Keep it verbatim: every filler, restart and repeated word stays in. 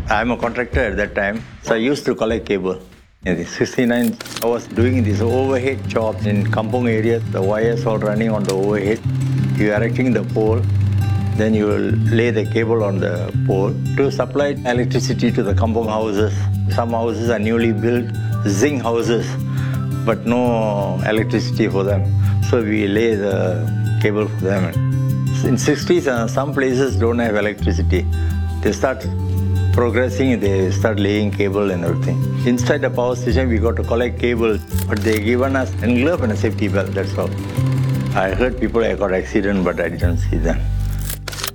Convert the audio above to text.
I'm a contractor at that time, so I used to collect cable. In sixty-nine, I was doing these overhead jobs in Kampong area. The wires all running on the overhead. You're erecting the pole, then you will lay the cable on the pole to supply electricity to the Kampong houses. Some houses are newly built, zinc houses, but no electricity for them. So we lay the cable for them. In sixties, uh, some places don't have electricity. They start progressing, they start laying cable and everything. Inside the power station, we got to collect cable, but they given us a glove and a safety belt, that's all. I heard people had got accident, but I didn't see them.